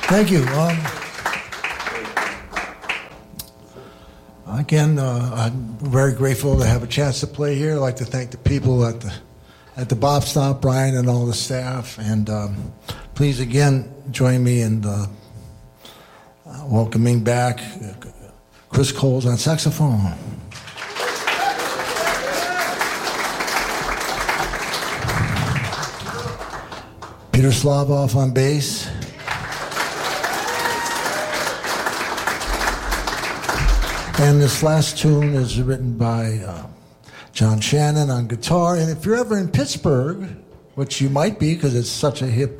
Thank you. Again, I'm very grateful to have a chance to play here. I'd like to thank the people at the Bop Stop, Brian and all the staff. And please, again, join me in welcoming back Chris Coles on saxophone. Peter Slavoff on bass. And this last tune is written by John Shannon on guitar. And if you're ever in Pittsburgh, which you might be because it's such a hip